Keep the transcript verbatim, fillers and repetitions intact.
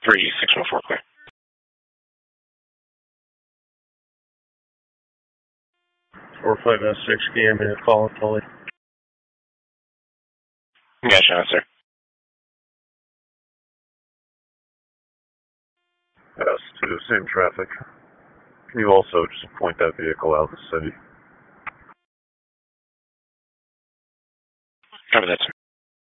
three six one four clear. four five S six, give me a minute, call it fully. Gotcha, sir. S two, same traffic. Can you also just point that vehicle out of the city? Cover that.